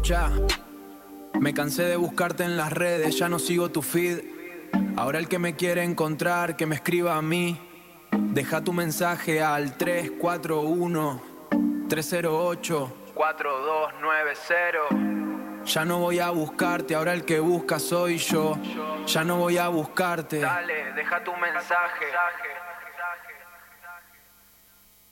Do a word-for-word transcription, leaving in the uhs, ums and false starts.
Escucha, me cansé de buscarte en las redes, ya no sigo tu feed. Ahora el que me quiere encontrar, que me escriba a mí. Deja tu mensaje al tres cuatro uno, tres cero ocho, cuatro dos nueve cero. Ya no voy a buscarte, ahora el que busca soy yo. Ya no voy a buscarte. Dale, deja tu mensaje.